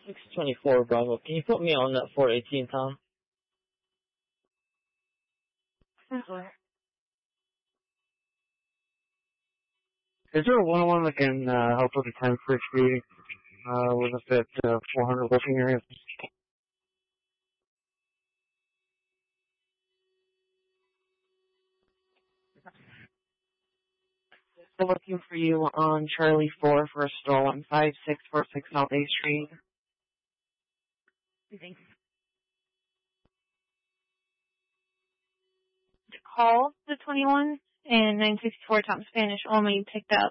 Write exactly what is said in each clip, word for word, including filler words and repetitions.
six twenty-four Bravo. Can you put me on that four eighteen, Tom? Is there a one-on-one that can uh, help with the time for excluding uh, with us at uh, four hundred working areas? We're looking for you on Charlie four for a stolen five six four six South eighth Street. Thanks. Call the twenty-one and nine sixty-four Tom Spanish only picked up.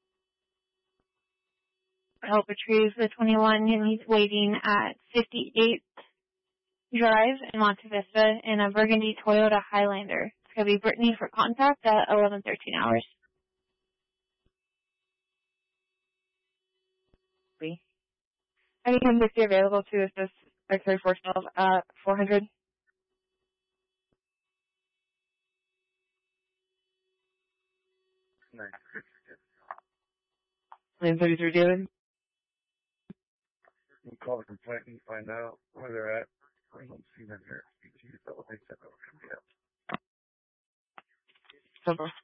Help retrieve the twenty-one and he's waiting at fifty-eighth Drive in Monte Vista in a burgundy Toyota Highlander. It's going to be Brittany for contact at eleven thirteen hours. Anyone that's available to assist X ray four twelve at four hundred? nine thirty-three, David? You can call the complaint and find out where they're at. I don't see them here. That's what they said that was going to be up. Simple.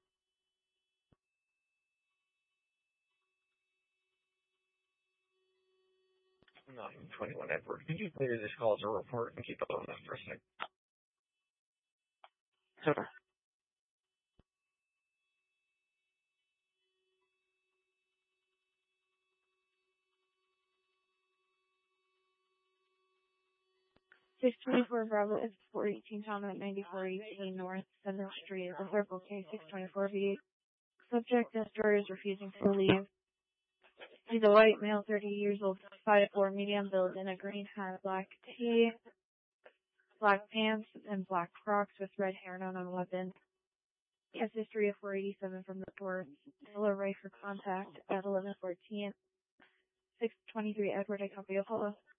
nine twenty-one Edward. Could you clear this call as a report and keep it on that for a second? Super. six twenty-four Bravo is four eighteen Tom at ninety-four eighteen North seventh Street, a Circle K six twenty-four V. Subject destroyer is refusing to leave. He's a white male, thirty years old, five foot four, medium build, in a green hat, black tee, black pants, and black Crocs with red hair, known on weapon. He has history of four eighty-seven from the port. Taylor right for contact at eleven fourteen. six twenty-three Edward, I copy Apollo.